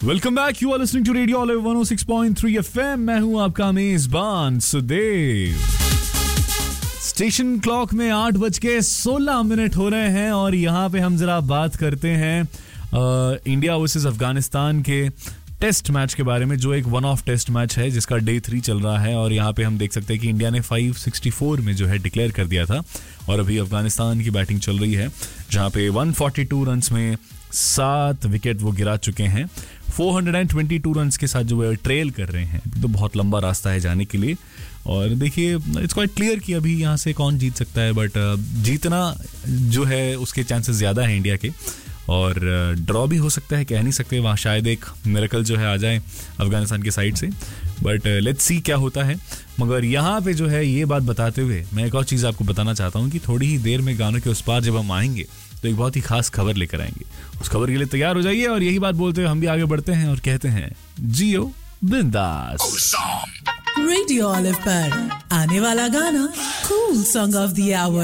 Welcome back, you are listening to radio olive 106.3 FM. मैं हूं आपका मेजबान सुदेव। स्टेशन क्लॉक में 8:16 हो रहे हैं और यहाँ पे हम जरा बात करते हैं इंडिया वर्सेस अफगानिस्तान के टेस्ट मैच के बारे में, जो एक वन ऑफ टेस्ट मैच है जिसका डे 3 चल रहा है। और यहाँ पे हम देख सकते हैं कि इंडिया ने 564 में जो है डिक्लेयर कर दिया था और अभी अफगानिस्तान की बैटिंग चल रही है, जहाँ पे 142 रन्स में 7 विकेट वो गिरा चुके हैं। 422 रन्स के साथ जो है ट्रेल कर रहे हैं। तो बहुत लंबा रास्ता है जाने के लिए और देखिए इट्स क्वाइट क्लियर कि अभी यहाँ से कौन जीत सकता है, बट जीतना जो है उसके चांसेस ज़्यादा हैं इंडिया के, और ड्रॉ भी हो सकता है, कह नहीं सकते। वहाँ शायद एक मिरेकल जो है आ जाए अफगानिस्तान की साइड से, बट लेट्स सी क्या होता है। मगर यहाँ पे जो है ये बात बताते हुए मैं एक और चीज़ आपको बताना चाहता हूँ कि थोड़ी ही देर में गानों के उस पार जब हम आएंगे तो एक बहुत ही खास खबर लेकर आएंगे। उस खबर के लिए तैयार हो जाइए और यही बात बोलते हुए हम भी आगे बढ़ते हैं और कहते हैं जियो बिंदास। रेडियो ऑलिव पर आने वाला गाना cool song of the our.